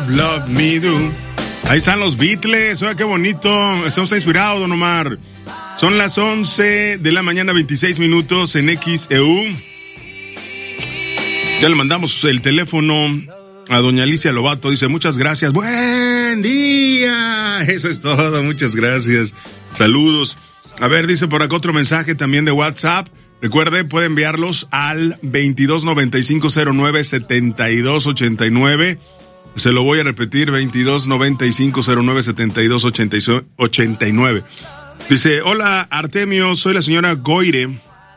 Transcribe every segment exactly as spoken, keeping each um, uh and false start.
love me do. Ahí están los Beatles, oiga qué bonito, estamos inspirados, don Omar. Son las once de la mañana, veintiséis minutos en X E U. Ya le mandamos el teléfono a doña Alicia Lobato, dice muchas gracias, buen día, eso es todo, muchas gracias, saludos. A ver, dice por acá otro mensaje también de WhatsApp. Recuerde, puede enviarlos al veintidós noventa y cinco cero nueve setenta y dos ochenta y nueve. Se lo voy a repetir, veintidós noventa y cinco cero nueve setenta y dos ochenta y nueve. Dice, hola Artemio, soy la señora Goire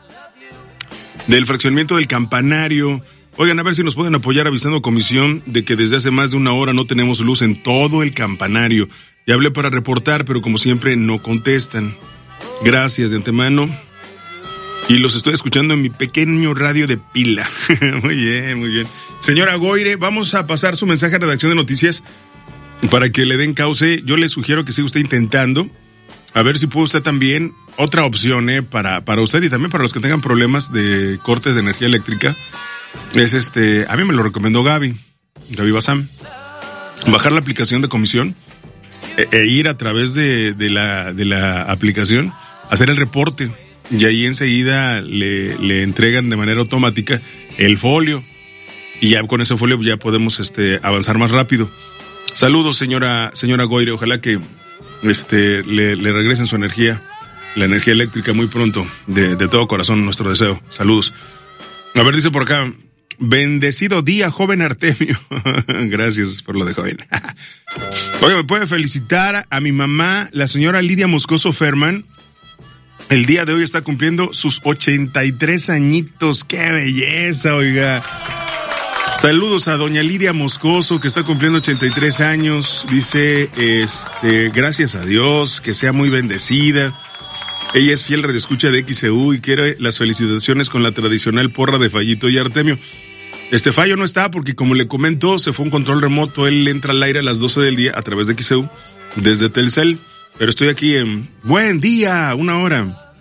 del fraccionamiento del Campanario. Oigan, a ver si nos pueden apoyar avisando comisión de que desde hace más de una hora no tenemos luz en todo el Campanario. Ya hablé para reportar, pero como siempre no contestan. Gracias de antemano. Y los estoy escuchando en mi pequeño radio de pila. Muy bien, muy bien. Señora Goire, vamos a pasar su mensaje a redacción de noticias para que le den cauce. Yo le sugiero que siga usted intentando. A ver si puede usted también. Otra opción, eh, para, para usted y también para los que tengan problemas de cortes de energía eléctrica. Es este, a mí me lo recomendó Gaby, Gaby Bazán. Bajar la aplicación de comisión e, e ir a través de, de la, de la aplicación, hacer el reporte. Y ahí enseguida le, le entregan de manera automática el folio. Y ya con ese folio ya podemos este avanzar más rápido. Saludos, señora señora Goire. Ojalá que este le, le regresen su energía, la energía eléctrica muy pronto. De, de todo corazón, nuestro deseo. Saludos. A ver, dice por acá, bendecido día, joven Artemio. Gracias por lo de joven. Oye, ¿me puede felicitar a mi mamá, la señora Lidia Moscoso Ferman? El día de hoy está cumpliendo sus ochenta y tres añitos. ¡Qué belleza, oiga! Saludos a doña Lidia Moscoso, que está cumpliendo ochenta y tres años. Dice, este, gracias a Dios, que sea muy bendecida. Ella es fiel radioescucha de X E U y quiere las felicitaciones con la tradicional porra de Fallito y Artemio. Este Fallo no está porque, como le comento, se fue un control remoto. Él entra al aire a las doce del día a través de X E U desde Telcel. Pero estoy aquí en Buen Día, una hora.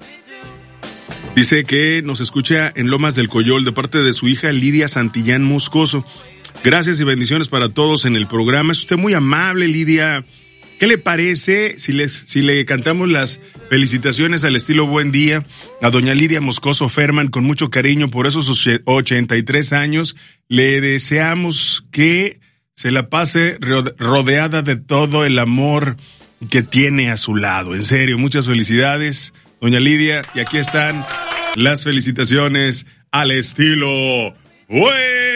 Dice que nos escucha en Lomas del Coyol de parte de su hija Lidia Santillán Moscoso. Gracias y bendiciones para todos en el programa. Es usted muy amable, Lidia. ¿Qué le parece si les si le cantamos las felicitaciones al estilo Buen Día a doña Lidia Moscoso Ferman con mucho cariño por esos ochenta y tres años? Le deseamos que se la pase rodeada de todo el amor que tiene a su lado. En serio, muchas felicidades, doña Lidia. Y aquí están las felicitaciones al estilo Buen